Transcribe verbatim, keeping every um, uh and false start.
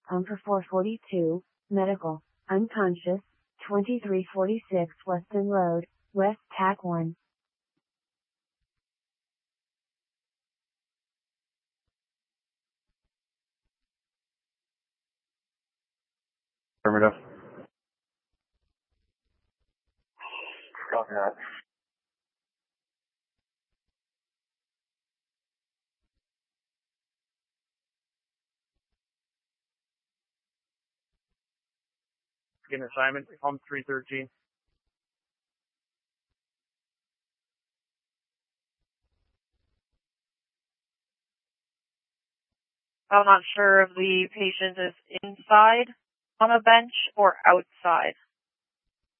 home for four forty-two, medical, unconscious, twenty-three forty-six Weston Road, West Tac one. Affirmative. Copy that. Get an assignment, home three thirteen. I'm not sure if the patient is inside on a bench or outside.